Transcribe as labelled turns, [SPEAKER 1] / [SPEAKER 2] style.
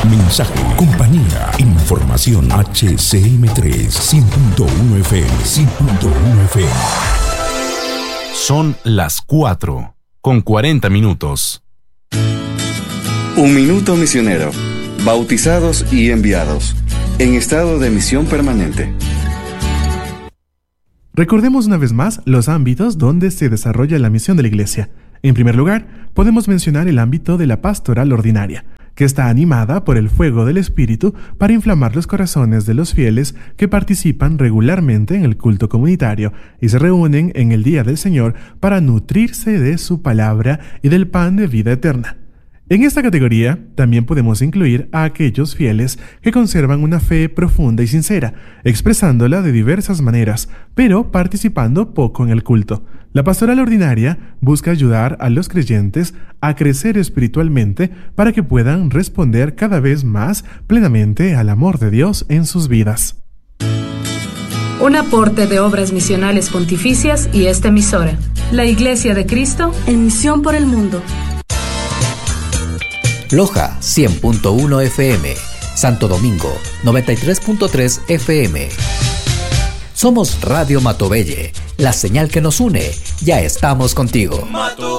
[SPEAKER 1] mensaje, compañía, información. HCM3 100.1 FM, 100.1 FM.
[SPEAKER 2] Son las 4:40.
[SPEAKER 3] Un minuto misionero. Bautizados y enviados. En estado de misión permanente.
[SPEAKER 4] Recordemos una vez más los ámbitos donde se desarrolla la misión de la Iglesia. En primer lugar, podemos mencionar el ámbito de la pastoral ordinaria, que está animada por el fuego del Espíritu para inflamar los corazones de los fieles que participan regularmente en el culto comunitario y se reúnen en el Día del Señor para nutrirse de su palabra y del pan de vida eterna. En esta categoría también podemos incluir a aquellos fieles que conservan una fe profunda y sincera, expresándola de diversas maneras, pero participando poco en el culto. La pastoral ordinaria busca ayudar a los creyentes a crecer espiritualmente para que puedan responder cada vez más plenamente al amor de Dios en sus vidas.
[SPEAKER 5] Un aporte de Obras Misionales Pontificias y esta emisora, la Iglesia de Cristo en misión por el mundo.
[SPEAKER 6] Loja 100.1 FM, Santo Domingo 93.3 FM. Somos Radio Matobelle, la señal que nos une. Ya estamos contigo.